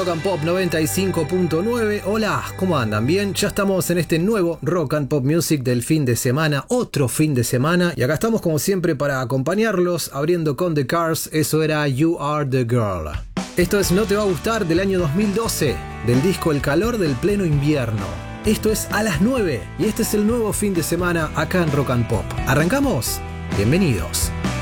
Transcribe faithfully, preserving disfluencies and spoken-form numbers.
Rock and Pop noventa y cinco punto nueve. Hola, ¿cómo andan? Bien, ya estamos en este nuevo Rock and Pop Music del fin de semana, otro fin de semana, y acá estamos como siempre para acompañarlos, abriendo con The Cars. Eso era You Are The Girl. Esto es No Te Va a Gustar, del año dos mil doce, del disco El Calor del Pleno Invierno. Esto es A las nueve y este es el nuevo fin de semana acá en Rock and Pop. ¿Arrancamos? Bienvenidos.